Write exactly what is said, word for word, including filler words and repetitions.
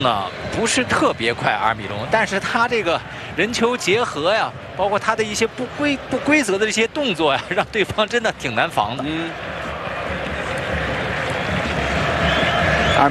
呢不是特别快，阿尔米隆，但是他这个人球结合呀，包括他的一些不规不规则的这些动作呀，让对方真的挺难防的。 嗯。